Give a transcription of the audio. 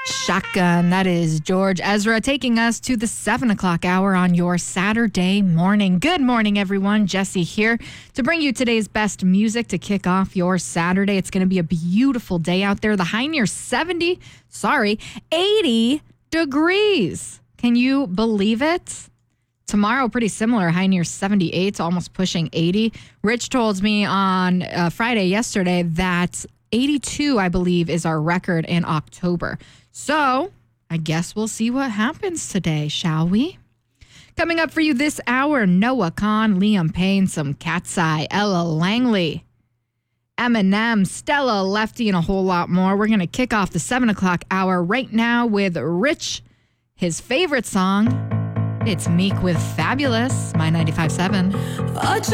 Shotgun. That is George Ezra taking us to the 7 o'clock hour on your Saturday morning. Good morning, everyone. Jesse here to bring you today's best music to kick off your Saturday. It's going to be a beautiful day out there. The high near 80 degrees. Can you believe it? Tomorrow, pretty similar, high near 78, almost pushing 80. Rich told me on Friday yesterday that 82, I believe, is our record in October. So I guess we'll see what happens today, shall we? Coming up for you this hour, Noah Kahan, Liam Payne, some Cat's Eye, Ella Langley, Eminem, Stella Lefty, and a whole lot more. We're going to kick off the 7 o'clock hour right now with Rich, his favorite song. It's Meek with Fabulous, My 95.7.